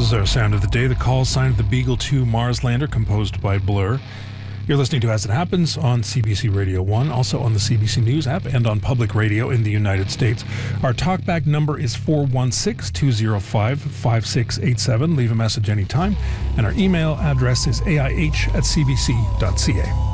This is our sound of the day, the call sign of the Beagle 2 Mars lander, composed by Blur. You're listening to As It Happens on CBC Radio 1, also on the CBC News app and on public radio in the United States. Our talkback number is 416-205-5687. Leave a message anytime. And our email address is aih@cbc.ca.